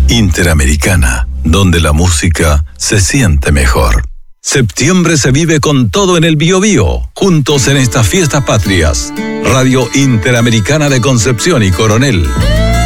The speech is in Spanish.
Interamericana, donde la música se siente mejor. Septiembre se vive con todo en el Biobío, juntos en estas fiestas patrias. Radio Interamericana de Concepción y Coronel.